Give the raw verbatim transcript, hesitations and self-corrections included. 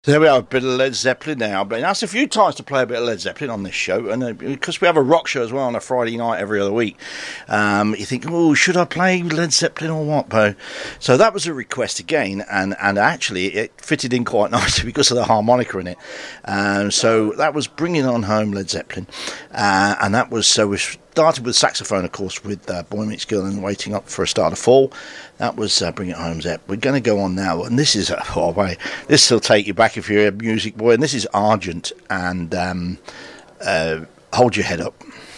So there we are, a bit of Led Zeppelin now. I've been asked a few times to play a bit of Led Zeppelin on this show, and uh, because we have a rock show as well on a Friday night every other week, um, you think, oh, should I play Led Zeppelin or what, Bo? So that was a request again, and, and actually it fitted in quite nicely because of the harmonica in it. Um, so that was Bringing On Home Led Zeppelin, uh, and that was, so we started with saxophone, of course, with uh, Boy Meets Girl and Waiting Up for a Star to Fall. That was uh, Bring It Home, Zepp. We're going to go on now, and this is, uh, oh, wait, this will take you back if you're a music boy, and this is Argent, and um, uh, Hold Your Head Up.